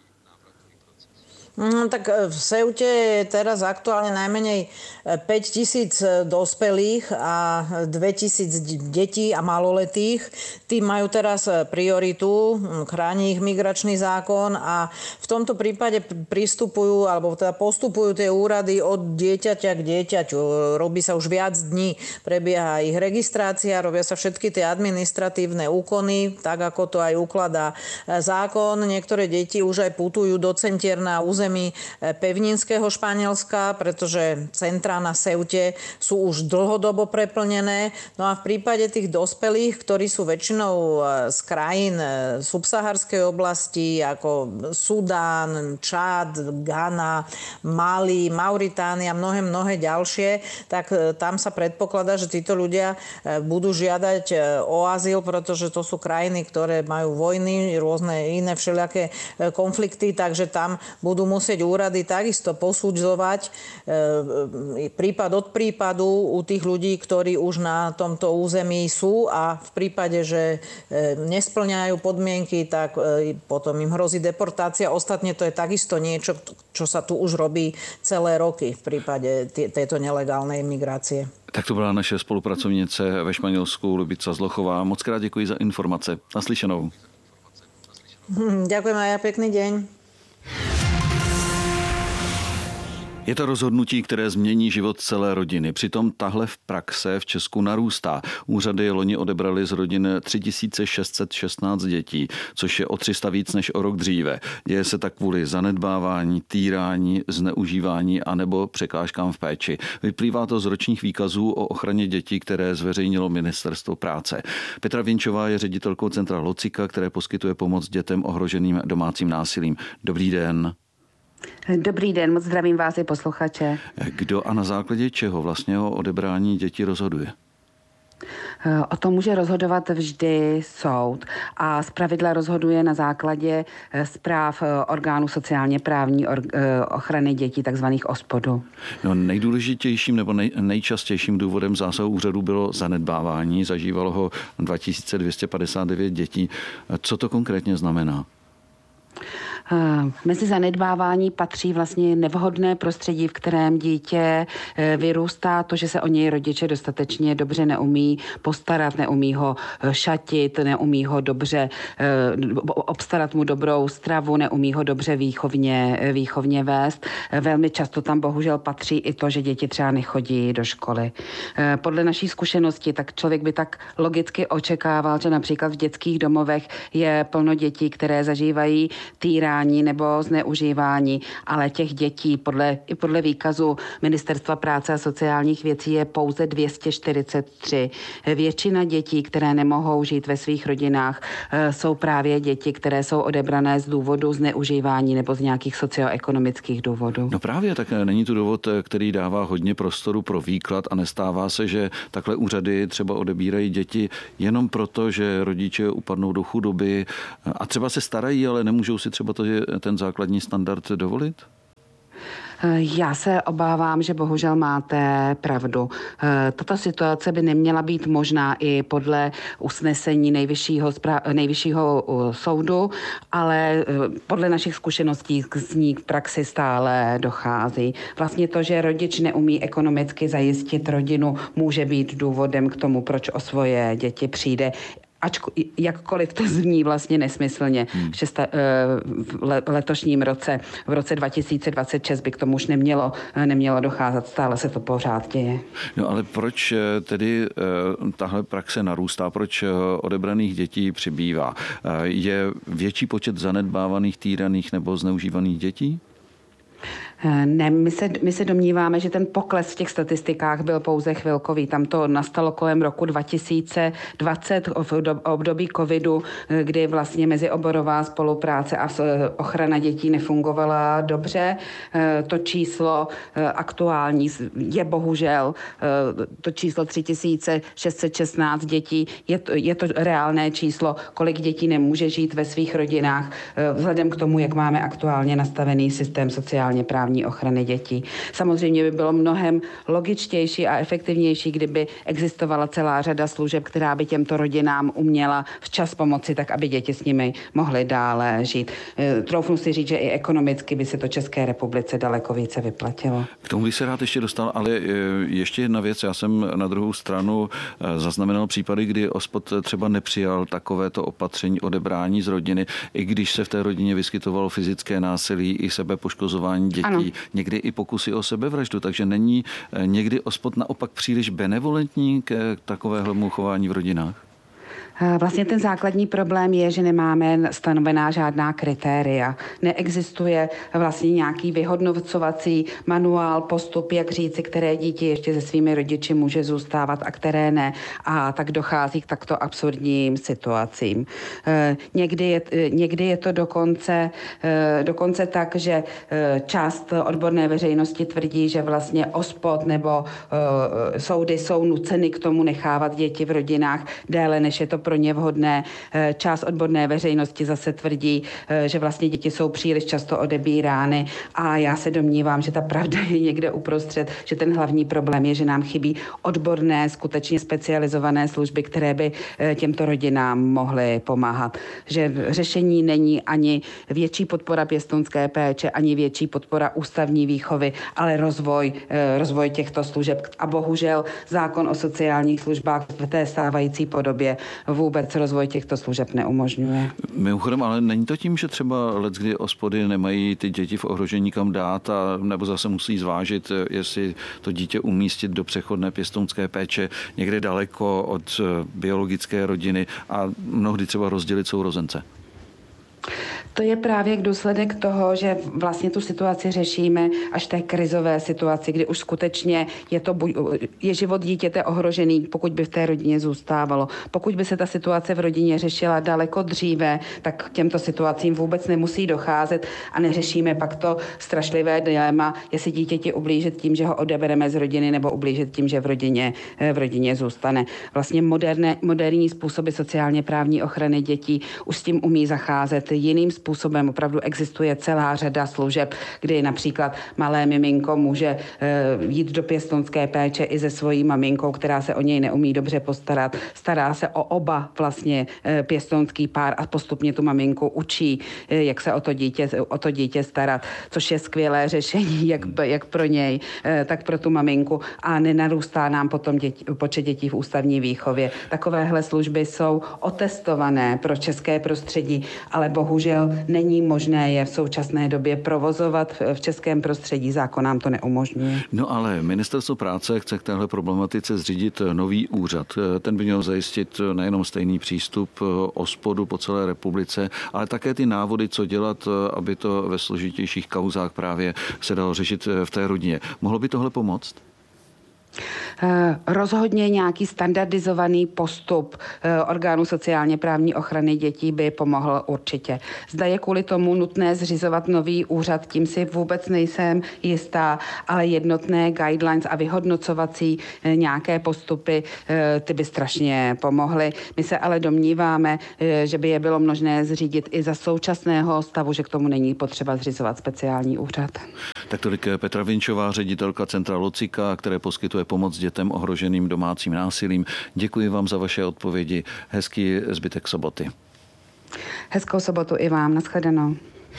Tak v Ceute je teraz aktuálne najmenej 5 000 dospelých a 2 000 detí a maloletých. Tí majú teraz prioritu, chráni ich migračný zákon a v tomto prípade pristupujú, alebo teda postupujú tie úrady od dieťaťa k dieťaťu. Robí sa už viac dní, prebieha ich registrácia, robia sa všetky tie administratívne úkony, tak ako to aj ukladá zákon. Niektoré deti už aj putujú do centier na území pevninského Španielska, pretože centrá na Ceute sú už dlhodobo preplnené. No a v prípade tých dospelých, ktorí sú väčšinou z krajín subsaharskej oblasti, ako Sudán, Čad, Ghana, Mali, Mauritánia, mnohé ďalšie, tak tam sa predpokladá, že títo ľudia budú žiadať o azyl, pretože to sú krajiny, ktoré majú vojny, rôzne iné všelijaké konflikty, takže tam budú musieť úrady takisto posudzovať prípad od prípadu u tých ľudí, ktorí už na tomto území sú a v prípade, že nesplňajú podmienky, tak potom im hrozí deportácia. Ostatne to je takisto niečo, čo sa tu už robí celé roky v prípade tejto nelegálnej migrácie. Tak to byla naše spolupracovnice ve Španělsku Lubica Zlochová. Moc krát děkuji za informace. Naslyšenou. Ďakujem aj ja, pekný deň. Je to rozhodnutí, které změní život celé rodiny. Přitom tahle v praxe v Česku narůstá. Úřady loni odebrali z rodin 3616 dětí, což je o 300 víc než o rok dříve. Děje se tak kvůli zanedbávání, týrání, zneužívání anebo překážkám v péči. Vyplývá to z ročních výkazů o ochraně dětí, které zveřejnilo Ministerstvo práce. Petra Vinčová je ředitelkou centra Locika, které poskytuje pomoc dětem ohroženým domácím násilím. Dobrý den. Dobrý den, moc zdravím vás i posluchače. Kdo a na základě čeho vlastně o odebrání dětí rozhoduje? O tom může rozhodovat vždy soud a zpravidla rozhoduje na základě zpráv orgánů sociálně právní ochrany dětí, takzvaných OSPODů. No, nejdůležitějším nebo nejčastějším důvodem zásahu úřadu bylo zanedbávání. Zažívalo ho 2259 dětí. Co to konkrétně znamená? Mezi zanedbávání patří vlastně nevhodné prostředí, v kterém dítě vyrůstá, to, že se o něj rodiče dostatečně dobře neumí postarat, neumí ho šatit, neumí ho dobře obstarat mu dobrou stravu, neumí ho dobře výchovně vést. Velmi často tam bohužel patří i to, že děti třeba nechodí do školy. Podle naší zkušenosti, tak člověk by tak logicky očekával, že například v dětských domovech je plno dětí, které zažívají týrání nebo zneužívání, ale těch dětí podle výkazu Ministerstva práce a sociálních věcí je pouze 243. Většina dětí, které nemohou žít ve svých rodinách, jsou právě děti, které jsou odebrané z důvodu zneužívání nebo z nějakých socioekonomických důvodů. No právě, tak není to důvod, který dává hodně prostoru pro výklad a nestává se, že takhle úřady třeba odebírají děti jenom proto, že rodiče upadnou do chudoby a třeba se starají, ale nemůžou si třeba ten základní standard dovolit? Já se obávám, že bohužel máte pravdu. Tato situace by neměla být možná i podle usnesení nejvyššího soudu, ale podle našich zkušeností z ní k praxi stále dochází. Vlastně to, že rodič neumí ekonomicky zajistit rodinu, může být důvodem k tomu, proč o svoje děti přijde. Jakkoliv to zní vlastně nesmyslně. V letošním roce, v roce 2026 by k tomu už nemělo docházet, stále se to pořád děje. No ale proč tedy tahle praxe narůstá, proč odebraných dětí přibývá? Je větší počet zanedbávaných, týraných nebo zneužívaných dětí? Ne, my se domníváme, že ten pokles v těch statistikách byl pouze chvilkový. Tam to nastalo kolem roku 2020 v období covidu, kdy vlastně mezioborová spolupráce a ochrana dětí nefungovala dobře. To číslo aktuální je bohužel to číslo 3616 dětí. Je to reálné číslo, kolik dětí nemůže žít ve svých rodinách, vzhledem k tomu, jak máme aktuálně nastavený systém sociálně právní ochrany dětí. Samozřejmě by bylo mnohem logičtější a efektivnější, kdyby existovala celá řada služeb, která by těmto rodinám uměla včas pomoci, tak aby děti s nimi mohly dále žít. Troufnu si říct, že i ekonomicky by se to České republice daleko více vyplatilo. K tomu bych se rád ještě dostal, ale ještě jedna věc. Já jsem na druhou stranu zaznamenal případy, kdy OSPOD třeba nepřijal takovéto opatření odebrání z rodiny, i když se v té rodině vyskytovalo fyzické násilí i sebepoškozování dětí. Ano. Někdy i pokusy o sebevraždu, takže není někdy OSPOD naopak příliš benevolentní k takovému chování v rodinách? Vlastně ten základní problém je, že nemáme stanovená žádná kritéria. Neexistuje vlastně nějaký vyhodnocovací manuál, postup, jak říci, které dítě ještě se svými rodiči může zůstávat a které ne. A tak dochází k takto absurdním situacím. Někdy je to dokonce tak, že část odborné veřejnosti tvrdí, že vlastně OSPOD nebo soudy jsou nuceny k tomu nechávat děti v rodinách déle, než je to pro ně vhodné. Část odborné veřejnosti zase tvrdí, že vlastně děti jsou příliš často odebírány a já se domnívám, že ta pravda je někde uprostřed, že ten hlavní problém je, že nám chybí odborné, skutečně specializované služby, které by těmto rodinám mohly pomáhat. Že řešení není ani větší podpora pěstounské péče, ani větší podpora ústavní výchovy, ale rozvoj těchto služeb. A bohužel zákon o sociálních službách v té stávající podobě vůbec rozvoj těchto služeb neumožňuje. Mimochodem, ale není to tím, že třeba leckdy OSPODy nemají ty děti v ohrožení kam dát, nebo zase musí zvážit, jestli to dítě umístit do přechodné pěstounské péče někde daleko od biologické rodiny a mnohdy třeba rozdělit sourozence? To je právě důsledek toho, že vlastně tu situaci řešíme až v té krizové situaci, kdy už skutečně je život dítěte ohrožený, pokud by v té rodině zůstávalo. Pokud by se ta situace v rodině řešila daleko dříve, tak k těmto situacím vůbec nemusí docházet a neřešíme pak to strašlivé dilema, jestli dítěti ublížit tím, že ho odebereme z rodiny, nebo ublížit tím, že v rodině zůstane. Vlastně moderní způsoby sociálně právní ochrany dětí už s tím umí zacházet jiným způsobem. Opravdu existuje celá řada služeb, kdy například malé miminko může jít do pěstounské péče i se svojí maminkou, která se o něj neumí dobře postarat. Stará se o oba vlastně pěstounský pár a postupně tu maminku učí, jak se o to dítě starat, což je skvělé řešení, jak pro něj, tak pro tu maminku a nenarůstá nám potom počet dětí v ústavní výchově. Takovéhle služby jsou otestované pro české prostředí, ale bohužel není možné je v současné době provozovat v českém prostředí. Zákon nám to neumožňuje. No ale Ministerstvo práce chce k téhle problematice zřídit nový úřad. Ten by měl zajistit nejenom stejný přístup OSPODu po celé republice, ale také ty návody, co dělat, aby to ve složitějších kauzách právě se dalo řešit v té rodině. Mohlo by tohle pomoct? Rozhodně nějaký standardizovaný postup orgánů sociálně právní ochrany dětí by pomohl určitě. Zda je kvůli tomu nutné zřizovat nový úřad, tím si vůbec nejsem jistá, ale jednotné guidelines a vyhodnocovací nějaké postupy, ty by strašně pomohly. My se ale domníváme, že by je bylo možné zřídit i za současného stavu, že k tomu není potřeba zřizovat speciální úřad. Tak tolik Petra Vinčová, ředitelka Centra Locika, které poskytuje pomoc dětem ohroženým domácím násilím. Děkuji vám za vaše odpovědi. Hezký zbytek soboty. Hezkou sobotu i vám. Nashledanou.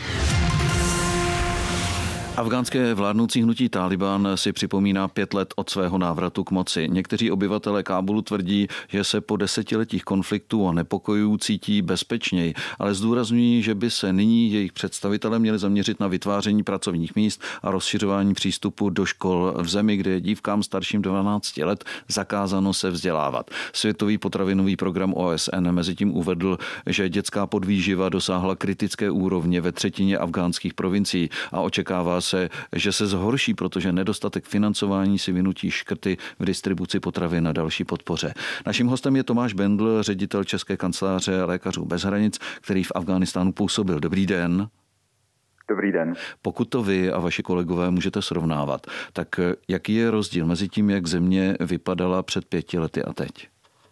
Afgánské vládnoucí hnutí Tálibán si připomíná 5 let od svého návratu k moci. Někteří obyvatelé Kábulu tvrdí, že se po desetiletích konfliktů a nepokojů cítí bezpečněji, ale zdůrazňují, že by se nyní jejich představitelé měli zaměřit na vytváření pracovních míst a rozšiřování přístupu do škol v zemi, kde je dívkám starším 12 let zakázáno se vzdělávat. Světový potravinový program OSN mezitím uvedl, že dětská podvýživa dosáhla kritické úrovně ve 1/3 afgánských provincií a očekává se, že se zhorší, protože nedostatek financování si vynutí škrty v distribuci potravin a další podpoře. Naším hostem je Tomáš Bendl, ředitel České kanceláře Lékařů bez hranic, který v Afghánistánu působil. Dobrý den. Dobrý den. Pokud to vy a vaši kolegové můžete srovnávat, tak jaký je rozdíl mezi tím, jak země vypadala před 5 lety a teď?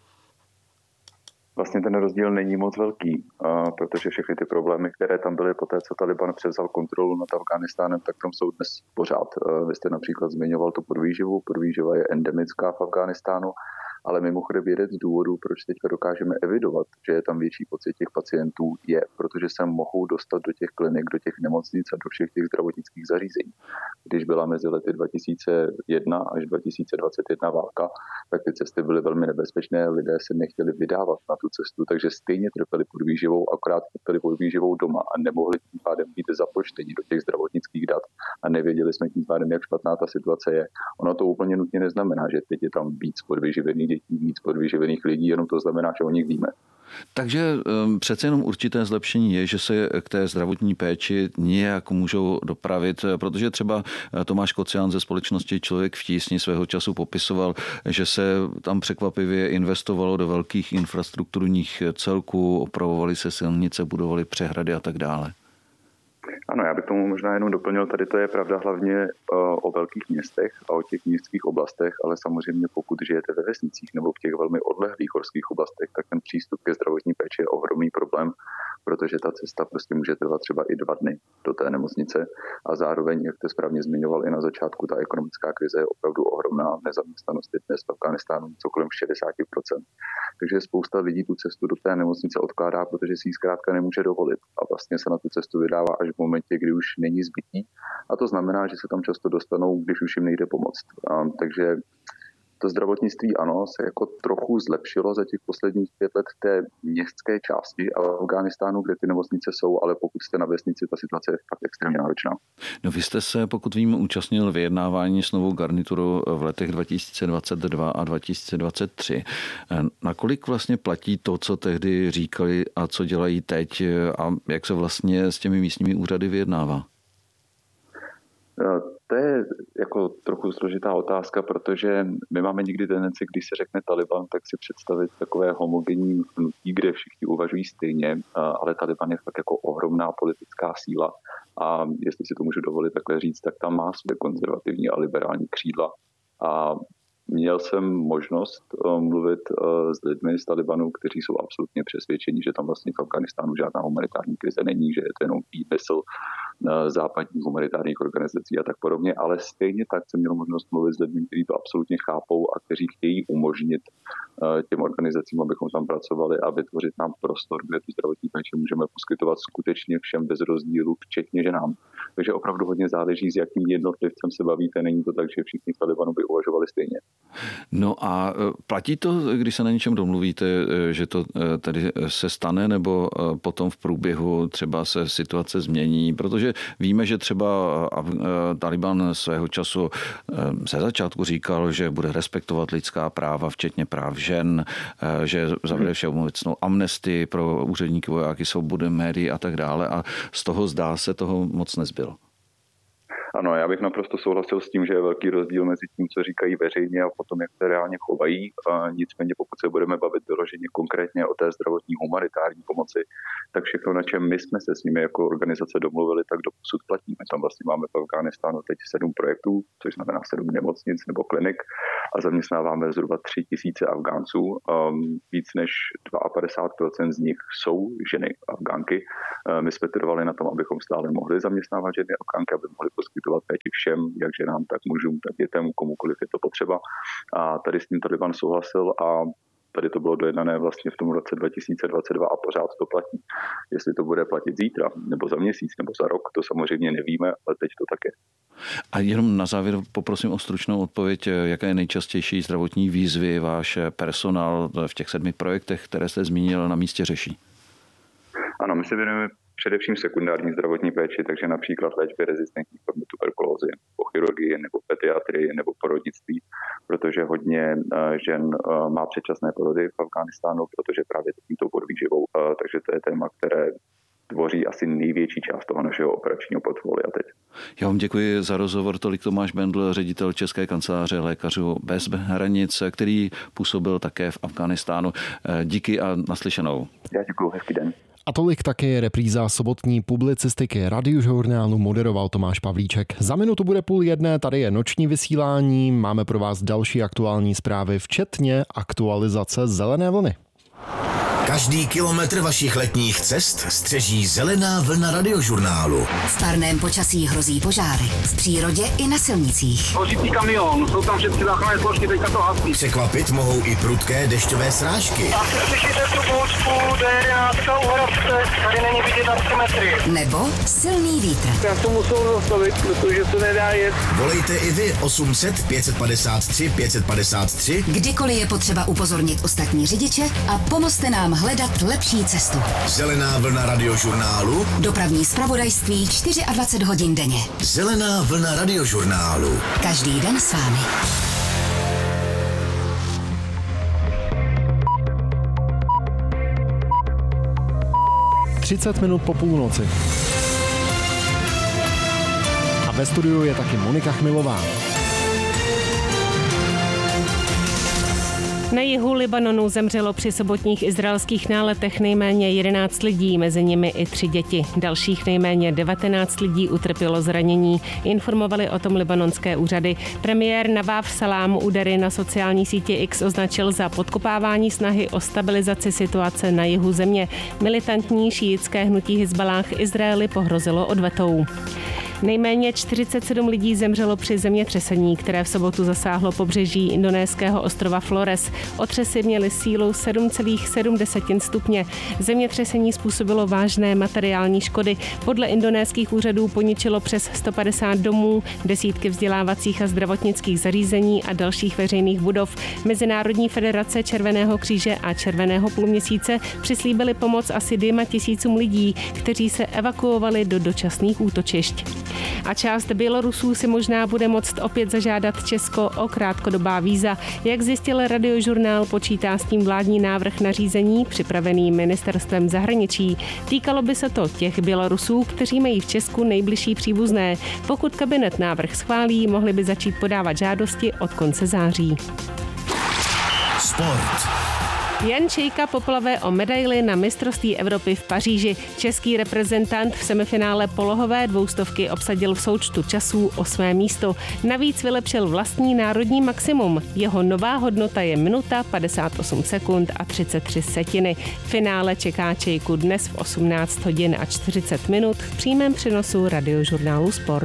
Vlastně ten rozdíl není moc velký, protože všechny ty problémy, které tam byly po té, co Taliban převzal kontrolu nad Afghánistánem, tak tam jsou dnes pořád. Vy jste například zmiňoval tu podvýživu. Podvýživa je endemická v Afghánistánu, ale mimochodem jeden z důvodů, proč teďka dokážeme evidovat, že je tam větší pocit těch pacientů, je, protože se mohou dostat do těch klinik, do těch nemocnic a do všech těch zdravotnických zařízení. Když byla mezi lety 2001 až 2021 válka, tak ty cesty byly velmi nebezpečné, lidé se nechtěli vydávat na tu cestu, takže stejně trpěli podvýživou, akorát trpěli podvýživou doma a nemohli tím pádem být započteni do těch zdravotnických dat a nevěděli jsme tím pádem, jak špatná ta situace je. Ono to úplně nutně neznamená, že teď je tam víc podvyživených dětí, víc podvyživených lidí, jenom to znamená, že o nich víme. Takže přece jenom určité zlepšení je, že se k té zdravotní péči nějak můžou dopravit, protože třeba Tomáš Kocián ze společnosti Člověk v tísni svého času popisoval, že se tam překvapivě investovalo do velkých infrastrukturních celků, opravovaly se silnice, budovaly přehrady a tak dále. Ano, já bych tomu možná jenom doplnil, tady to je pravda hlavně o velkých městech a o těch městských oblastech, ale samozřejmě pokud žijete ve vesnicích nebo v těch velmi odlehlých horských oblastech, tak ten přístup ke zdravotní péči je ohromný problém, protože ta cesta prostě může trvat třeba i 2 dny do té nemocnice a zároveň, jak jste správně zmiňoval i na začátku, ta ekonomická krize je opravdu ohromná, nezaměstnanost je dnes v Afghánistánu něco kolem 60%. Takže spousta lidí tu cestu do té nemocnice odkládá, protože si ji zkrátka nemůže dovolit a vlastně se na tu cestu vydává až v momentě, kdy už není zbytí. A to znamená, že se tam často dostanou, když už jim nejde pomoct. Takže To zdravotnictví ano, se jako trochu zlepšilo za těch posledních 5 let v té městské části Afghánistánu, kde ty nemocnice jsou, ale pokud jste na vesnici, ta situace je fakt extrémně náročná. No vy jste se, pokud vím, účastnil vyjednávání s novou garniturou v letech 2022 a 2023. Nakolik vlastně platí to, co tehdy říkali a co dělají teď a jak se vlastně s těmi místními úřady vyjednává? To je jako trochu složitá otázka, protože my máme někdy tendenci, když se řekne Taliban, tak si představit takové homogenní hnutí, kde všichni uvažují stejně, ale Taliban je fakt jako ohromná politická síla a jestli si to můžu dovolit takhle říct, tak tam má své konzervativní a liberální křídla. A měl jsem možnost mluvit s lidmi z Talibanu, kteří jsou absolutně přesvědčeni, že tam vlastně v Afghánistánu žádná humanitární krize není, že je to jenom výmysl západních humanitárních organizací a tak podobně, ale stejně tak jsem měl možnost mluvit s lidmi, kteří to absolutně chápou a kteří chtějí umožnit těm organizacím, abychom tam pracovali a vytvořit nám prostor, kde tu zdravotní péči můžeme poskytovat skutečně všem bez rozdílu, včetně ženám. Takže opravdu hodně záleží, s jakým jednotlivcem se bavíte. Není to tak, že všichni v Talibanu by uvažovali stejně. No a platí to, když se na něčem domluvíte, že to tedy se stane, nebo potom v průběhu třeba se situace změní? Protože víme, že třeba Taliban svého času ze začátku říkal, že bude respektovat lidská práva, včetně práv žen, že zavede všeobecnou amnestii pro úředníky, vojáky, svobody médií a tak dále. A z toho zdá se toho moc nezbylo. Ano, já bych naprosto souhlasil s tím, že je velký rozdíl mezi tím, co říkají veřejně a potom, jak se reálně chovají. Nicméně, pokud se budeme bavit vyloženě konkrétně o té zdravotní humanitární pomoci, tak všechno, na čem my jsme se s nimi jako organizace domluvili, tak doposud platíme. Tam vlastně máme v Afghánistánu teď 7 projektů, což znamená 7 nemocnic nebo klinik a zaměstnáváme zhruba 3 000 Afgánců. Víc než 52% z nich jsou ženy Afgánky. My jsme trvali na tom, abychom stále mohli zaměstnávat ženy Afgánky, aby mohli poskytovat péči všem, jak ženám, tak mužům, tak dětem, komukoliv je to potřeba. A tady s tím Taliban souhlasil a tady to bylo dojednané vlastně v tom roce 2022 a pořád to platí. Jestli to bude platit zítra, nebo za měsíc, nebo za rok, to samozřejmě nevíme, ale teď to tak je. A jenom na závěr poprosím o stručnou odpověď, jaké je nejčastější zdravotní výzvy váš personál v těch 7 projektech, které jste zmínil, na místě řeší? Ano, my se věnujeme především sekundární zdravotní péči, takže například léčbě rezistentních formů tuberkulózy, nebo chirurgii, nebo pediatrii, nebo porodnictví, protože hodně žen má předčasné porody v Afghánistánu, protože právě tímto podvýživou, takže to je téma, které tvoří asi největší část toho našeho operačního portfolia teď. Já vám děkuji za rozhovor. Tolik Tomáš Bendl, ředitel České kanceláře Lékařů bez hranic, který působil také v Afghánistánu. Díky a naslyšenou. Já děkuji, hezký den. A tolik také repríza sobotní publicistiky Radiožurnálu moderoval Tomáš Pavlíček. Za minutu bude 12:30, tady je noční vysílání, máme pro vás další aktuální zprávy, včetně aktualizace zelené vlny. Každý kilometr vašich letních cest střeží zelená vlna Radiožurnálu. V parném počasí hrozí požáry. V přírodě i na silnicích. Hořící kamion, jsou tam všechny záchranné složky, teďka to hasí. Překvapit mohou i prudké dešťové srážky. A slyšíte tu bouřku, D11 u Hradce, tady není vidět na 3 metry. Nebo silný vítr. Já to musel zastavit, protože se nedá jet. Volejte i vy 800 553 553. Kdykoliv je potřeba upozornit ostatní řidiče a pomozte nám hledat lepší cestu. Zelená vlna Radiožurnálu. Dopravní zpravodajství 24 hodin denně. Zelená vlna Radiožurnálu. Každý den s vámi. 30 minut po půlnoci. A ve studiu je taky Monika Chmilová. Na jihu Libanonu zemřelo při sobotních izraelských náletech nejméně 11 lidí, mezi nimi i 3 děti. Dalších nejméně 19 lidí utrpělo zranění. Informovali o tom libanonské úřady. Premiér Nawaf Salam údery na sociální síti X označil za podkopávání snahy o stabilizaci situace na jihu země. Militantní šíitské hnutí Hizballáh Izraeli pohrozilo odvetou. Nejméně 47 lidí zemřelo při zemětřesení, které v sobotu zasáhlo pobřeží indonéského ostrova Flores. Otřesy měly sílu 7,7 stupně. Zemětřesení způsobilo vážné materiální škody. Podle indonéských úřadů poničilo přes 150 domů, desítky vzdělávacích a zdravotnických zařízení a dalších veřejných budov. Mezinárodní federace Červeného kříže a Červeného půlměsíce přislíbili pomoc asi 2 tisícům lidí, kteří se evakuovali do dočasných útočišť. A část Bělorusů si možná bude moct opět zažádat Česko o krátkodobá víza. Jak zjistil Radiožurnál, počítá s tím vládní návrh nařízení připravený ministerstvem zahraničí. Týkalo by se to těch Bělorusů, kteří mají v Česku nejbližší příbuzné. Pokud kabinet návrh schválí, mohli by začít podávat žádosti od konce září. Sport. Jan Čejka poplave o medaili na mistrovství Evropy v Paříži. Český reprezentant v semifinále polohové 200 obsadil v součtu časů 8. místo. Navíc vylepšil vlastní národní maximum. Jeho nová hodnota je minuta 58 sekund a 33 setiny. Finále čeká Čejku dnes v 18 hodin a 40 minut v přímém přenosu Radiožurnálu Sport.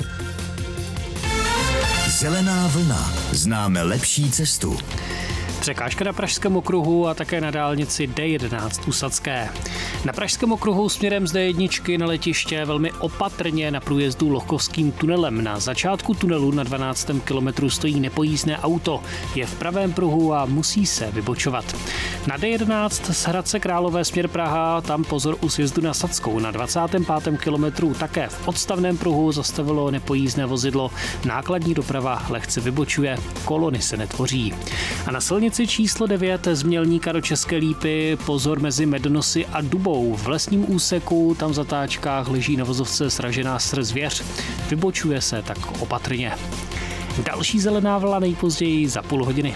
Zelená vlna. Známe lepší cestu. Překážka na Pražském okruhu a také na dálnici D11 u Sadské. Na Pražském okruhu směrem z D1 na letiště velmi opatrně na průjezdu Lohkovským tunelem. Na začátku tunelu na 12. kilometru stojí nepojízdné auto. Je v pravém pruhu a musí se vybočovat. Na D11 z Hradce Králové směr Praha, tam pozor u sjezdu na Sadskou. Na 25. kilometru také v odstavném pruhu zastavilo nepojízdné vozidlo. Nákladní doprava lehce vybočuje, kolony se netvoří. A na silnici číslo 9 z Mělníka do České Lípy pozor mezi Medonosy a Dubou. V lesním úseku tam v zatáčkách leží na vozovce sražená zvěř. Vybočuje se tak opatrně. Další zelená vlna nejpozději za půl hodiny.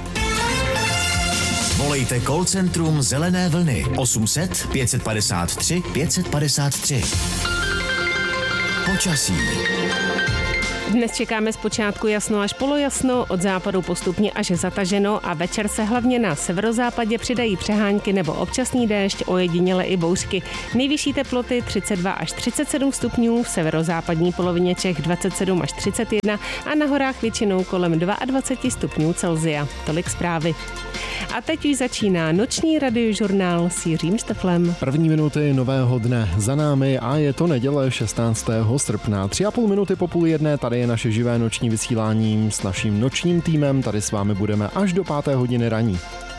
Volejte call centrum Zelené vlny 800 553 553. Počasí. Dnes čekáme zpočátku jasno až polojasno, od západu postupně až zataženo a večer se hlavně na severozápadě přidají přehánky nebo občasný déšť, ojediněle i bouřky. Nejvyšší teploty 32 až 37 stupňů, v severozápadní polovině Čech 27 až 31 a na horách většinou kolem 22 stupňů Celsia. Tolik zprávy. A teď už začíná noční radiožurnál s Jiřím Šteflem. První minuty nového dne za námi a je to neděle 16. srpna. 3,5 minuty po 12:30 tady je naše živé noční vysílání s naším nočním týmem. Tady s vámi budeme až do 5. hodiny raní.